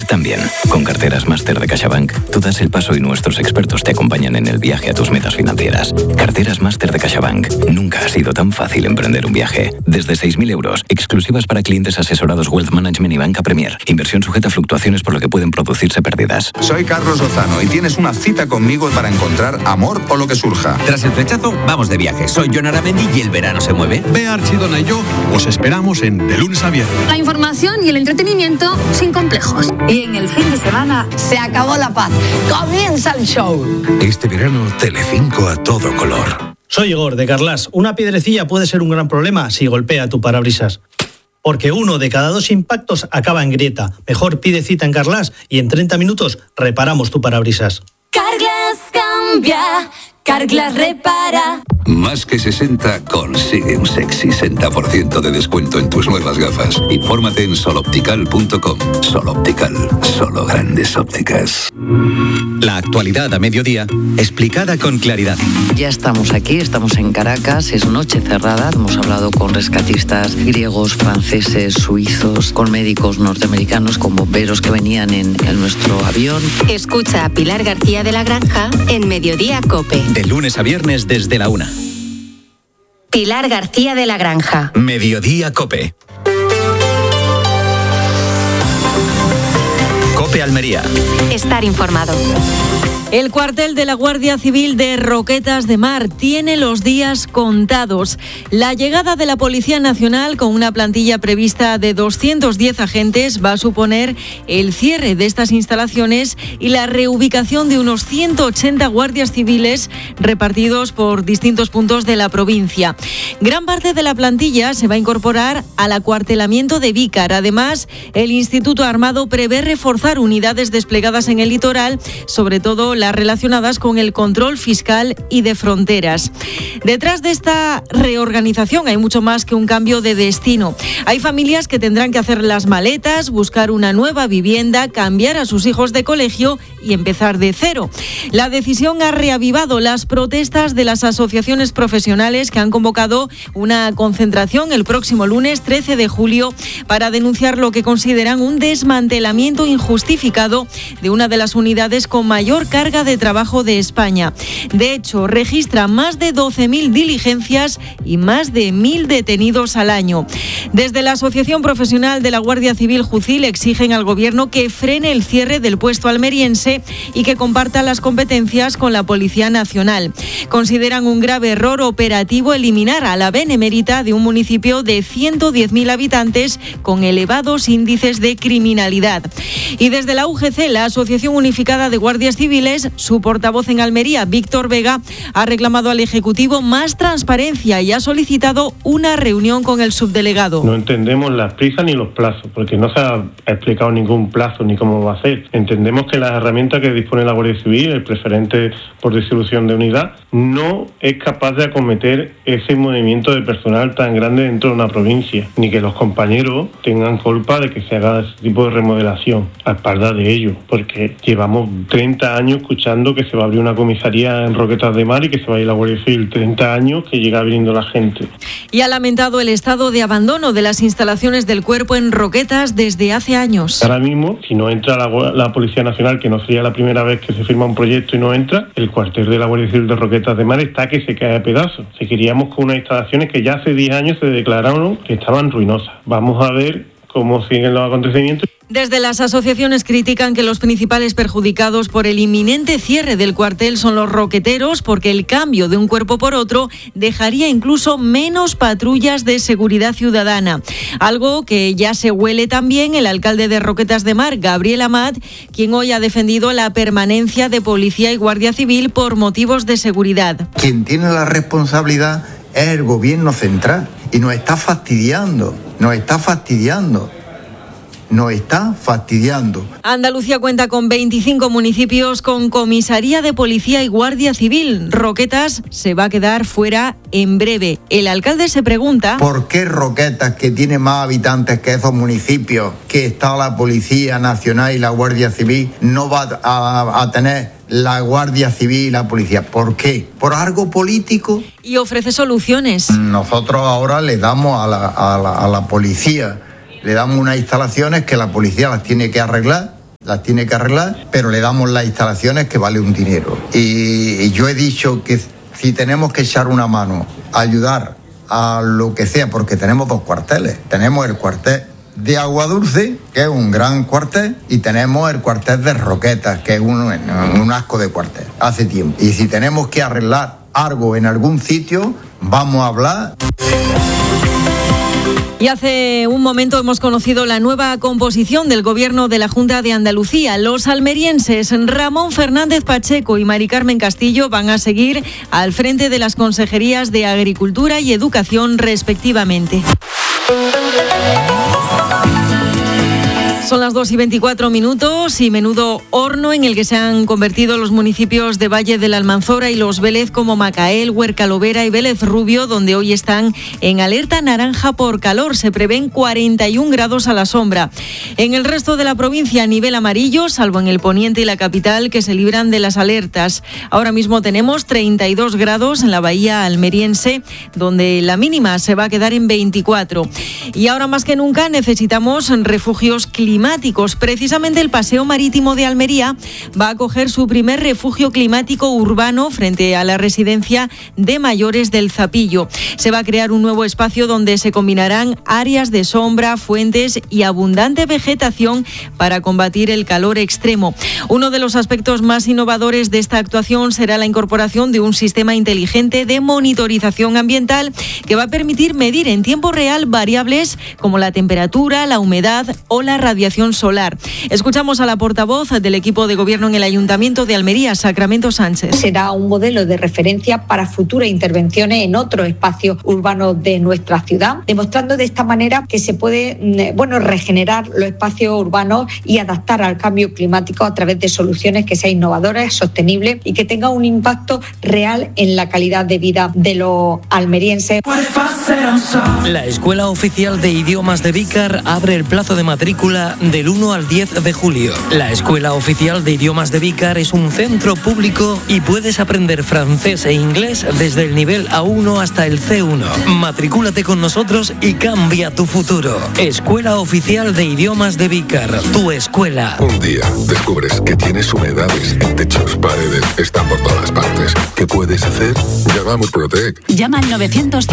también. Con carteras Máster de CaixaBank, tú das el paso y nuestros expertos te acompañan en el viaje a tus metas financieras. Carteras Máster de CaixaBank. Nunca ha sido tan fácil emprender un viaje. Desde 6.000 euros, exclusivas para clientes asesorados Wealth Management y Banca Premier. Inversión sujeta a fluctuaciones por lo que pueden producirse pérdidas. Soy Carlos Lozano y tienes una cita conmigo para encontrar amor o lo que surja. Tras el flechazo, vamos de viaje. Soy Jon Aramendi y el verano se mueve. Bea Archidona y yo os esperamos en De Lunes a Viernes. La información y el entretenimiento sin complejos. Y en el fin de semana se acabó la paz. Comienza el show. Este verano, Telecinco a todo color. Soy Igor, de Carlas. Una piedrecilla puede ser un gran problema si golpea tu parabrisas. Porque 1 de cada 2 impactos acaba en grieta. Mejor pide cita en Carlas y en 30 minutos reparamos tu parabrisas. Carglass cambia, Carglass repara. Más que 60 consigue un sexy 60% de descuento en tus nuevas gafas. Infórmate en soloptical.com. Soloptical, solo grandes ópticas. La actualidad a mediodía, explicada con claridad. Ya estamos aquí, estamos en Caracas, es noche cerrada. Hemos hablado con rescatistas griegos, franceses, suizos, con médicos norteamericanos, con bomberos que venían en nuestro avión. Escucha a Pilar García de la Granja en Mediodía COPE. De lunes a viernes desde la 1. Pilar García de la Granja. Mediodía COPE. COPE Almería. Estar informado. El cuartel de la Guardia Civil de Roquetas de Mar tiene los días contados. La llegada de la Policía Nacional con una plantilla prevista de 210 agentes va a suponer el cierre de estas instalaciones y la reubicación de unos 180 guardias civiles repartidos por distintos puntos de la provincia. Gran parte de la plantilla se va a incorporar al acuartelamiento de Vícar. Además, el Instituto Armado prevé reforzar unidades desplegadas en el litoral, sobre todo las relacionadas con el control fiscal y de fronteras. Detrás de esta reorganización hay mucho más que un cambio de destino. Hay familias que tendrán que hacer las maletas, buscar una nueva vivienda, cambiar a sus hijos de colegio y empezar de cero. La decisión ha reavivado las protestas de las asociaciones profesionales que han convocado una concentración el próximo lunes 13 de julio para denunciar lo que consideran un desmantelamiento injustificado de una de las unidades con mayor carga de trabajo de España. De hecho, registra más de 12.000 diligencias y más de 1.000 detenidos al año. Desde la Asociación Profesional de la Guardia Civil Jucil exigen al Gobierno que frene el cierre del puesto almeriense y que comparta las competencias con la Policía Nacional. Consideran un grave error operativo eliminar a la benemérita de un municipio de 110.000 habitantes con elevados índices de criminalidad. Y desde la UGC, la Asociación Unificada de Guardias Civiles, su portavoz en Almería, Víctor Vega, ha reclamado al Ejecutivo más transparencia y ha solicitado una reunión con el subdelegado. No entendemos las prisas ni los plazos, porque no se ha explicado ningún plazo ni cómo va a ser. Entendemos que las herramientas que dispone la Guardia Civil, el preferente por disolución de unidad, no es capaz de acometer ese movimiento de personal tan grande dentro de una provincia, ni que los compañeros tengan culpa de que se haga ese tipo de remodelación a espaldas de ellos, porque llevamos 30 años escuchando que se va a abrir una comisaría en Roquetas de Mar y que se va a ir la Guardia Civil. 30 años que llega viniendo la gente. Y ha lamentado el estado de abandono de las instalaciones del cuerpo en Roquetas desde hace años. Ahora mismo, si no entra la Policía Nacional, que no sería la primera vez que se firma un proyecto y no entra, el cuartel de la Guardia Civil de Roquetas de Mar está que se cae a pedazos. Seguiríamos con unas instalaciones que ya hace 10 años se declararon que estaban ruinosas. Vamos a ver cómo siguen los acontecimientos. Desde las asociaciones critican que los principales perjudicados por el inminente cierre del cuartel son los roqueteros, porque el cambio de un cuerpo por otro dejaría incluso menos patrullas de seguridad ciudadana. Algo que ya se huele también el alcalde de Roquetas de Mar, Gabriel Amat, quien hoy ha defendido la permanencia de policía y guardia civil por motivos de seguridad. Quien tiene la responsabilidad es el gobierno central y nos está fastidiando. Andalucía cuenta con 25 municipios con comisaría de policía y guardia civil. Roquetas se va a quedar fuera en breve. El alcalde se pregunta: ¿por qué Roquetas, que tiene más habitantes que esos municipios, que está la Policía Nacional y la Guardia Civil, no va a tener la Guardia Civil y la Policía? ¿Por qué? ¿Por algo político? Y ofrece soluciones. Nosotros ahora le damos a la policía, le damos unas instalaciones que la policía las tiene que arreglar, las tiene que arreglar, pero le damos las instalaciones que vale un dinero. Y yo he dicho que si tenemos que echar una mano, ayudar a lo que sea, porque tenemos 2 cuarteles. Tenemos el cuartel de Agua Dulce, que es un gran cuartel, y tenemos el cuartel de Roquetas, que es un asco de cuartel, hace tiempo. Y si tenemos que arreglar algo en algún sitio, vamos a hablar. Y hace un momento hemos conocido la nueva composición del Gobierno de la Junta de Andalucía. Los almerienses Ramón Fernández Pacheco y Mari Carmen Castillo van a seguir al frente de las consejerías de Agricultura y Educación, respectivamente. Son las 2:24 y menudo horno en el que se han convertido los municipios de Valle de la Almanzora y Los Vélez, como Macael, Huercalovera y Vélez Rubio, donde hoy están en alerta naranja por calor. Se prevén 41 grados a la sombra. En el resto de la provincia, a nivel amarillo, salvo en el poniente y la capital, que se libran de las alertas. Ahora mismo tenemos 32 grados en la bahía almeriense, donde la mínima se va a quedar en 24. Y ahora más que nunca necesitamos refugios climáticos. Precisamente el Paseo Marítimo de Almería va a acoger su primer refugio climático urbano frente a la residencia de mayores del Zapillo. Se va a crear un nuevo espacio donde se combinarán áreas de sombra, fuentes y abundante vegetación para combatir el calor extremo. Uno de los aspectos más innovadores de esta actuación será la incorporación de un sistema inteligente de monitorización ambiental que va a permitir medir en tiempo real variables como la temperatura, la humedad o la radiación solar. Escuchamos a la portavoz del equipo de gobierno en el Ayuntamiento de Almería, Sacramento Sánchez. Será un modelo de referencia para futuras intervenciones en otros espacios urbanos de nuestra ciudad, demostrando de esta manera que se puede regenerar los espacios urbanos y adaptar al cambio climático a través de soluciones que sean innovadoras, sostenibles y que tengan un impacto real en la calidad de vida de los almerienses. La Escuela Oficial de Idiomas de Vícar abre el plazo de matrícula del 1 al 10 de julio. La Escuela Oficial de Idiomas de Vícar es un centro público y puedes aprender francés e inglés desde el nivel A1 hasta el C1. Matricúlate con nosotros y cambia tu futuro. Escuela Oficial de Idiomas de Vícar, tu escuela. Un día descubres que tienes humedades en techos, paredes, están por todas partes. ¿Qué puedes hacer? Llama a Murprotec. Llama al 900